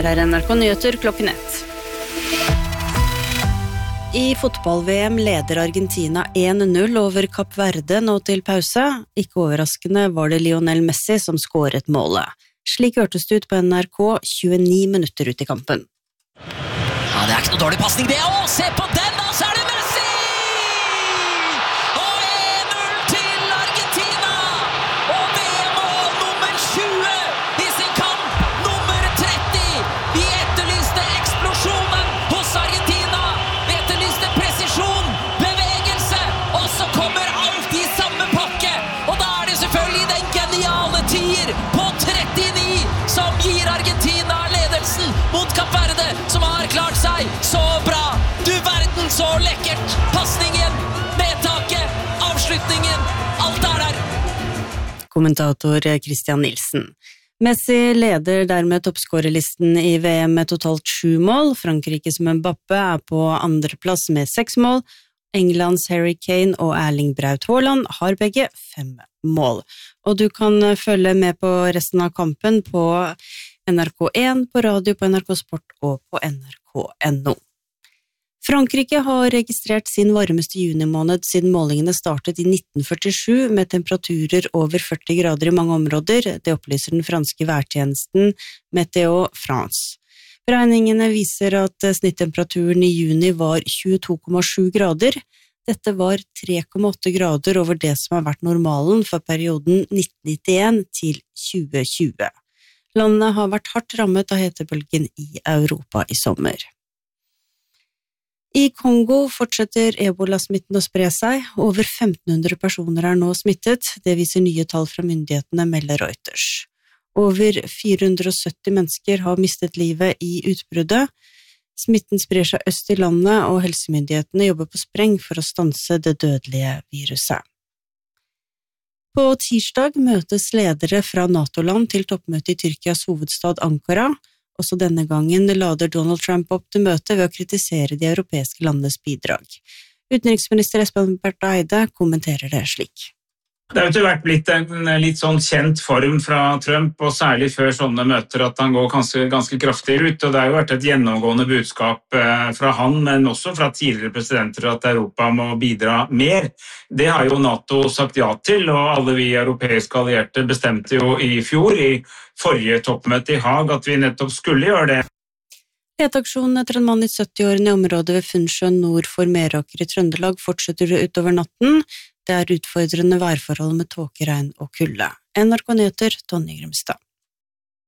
Her NRK Nyheter klokken 1. I fotball-VM leder Argentina 1-0 over Kapp Verde nå til pause. Ikke overraskende var det Lionel Messi som skåret målet. Slik hørtes det ut på NRK 29 minutter ut i kampen. Ja, det ikke noe dårlig passning det. Å, se på den, og så det Messi! Og 1-0 til Argentina! Og VM-mål nummer 20 i sin kamp, nummer 30! Vi etterlyste eksplosjonen hos Argentina! Vi etterlyste presisjon, bevegelse, og så kommer alt i samme pakke! Og da det selvfølgelig den geniale tier på 39 som gir Argentina ledelsen mot Kapp Verde, som har klart seg så bra. Du verden, så lekkert. Passningen, medtaket, avslutningen, alt der. Kommentator Christian Nielsen. Messi leder dermed toppskårerlisten i VM med totalt 7 mål. Frankrikes Mbappé på andreplass med 6 mål. Englands Harry Kane og Erling Braut Haaland har begge 5 mål. Og du kan følge med på resten av kampen på NRK1, på radio, på NRK Sport og på NRK.no. Frankrike har registrert sin varmeste junimåned siden målingene startet i 1947 med temperaturer over 40 grader i mange områder. Det opplyser den franske værtjenesten Météo France. Beregningene viser at snittemperaturen i juni var 22,7 grader. Dette var 3,8 grader over det som har vært normalen for perioden 1991 til 2020. Landet har vært hardt rammet av hetebølgen i Europa i sommer. I Kongo fortsetter ebola-smitten å spre seg. Over 1500 personer er nå smittet. Det viser nye tall fra myndighetene, melder Reuters. Over 470 mennesker har mistet livet i utbruddet. Smitten sprer seg øst i landet, og helsemyndighetene jobber på spreng for å stanse det dødelige viruset. På tirsdag møtes ledere fra NATO-land til toppmøte i Tyrkias hovedstad Ankara. Også denne gangen lader Donald Trump opp til møte ved å kritisere de europeiske landenes bidrag. Utenriksminister Espen Barth Eide kommenterer det slik. Det har jo vært blitt en litt sånn kjent form fra Trump, og særlig før sånne møter, at han går ganske kraftig ut. Og det har jo vært et gjennomgående budskap fra han, men også fra tidligere presidenter, at Europa må bidra mer. Det har jo NATO sagt ja til, og alle vi europeiske allierte bestemte jo i fjor, i forrige toppmøte i Haag, at vi nettopp skulle gjøre det. Leteaksjonen etter en mann i 70-årene i området ved Funnsjøen nord for Meråker i Trøndelag fortsetter utover natten. Det er utfordrende værforhold med tåke, regn og kulde. NRK Nyheter, Tonje Grimstad.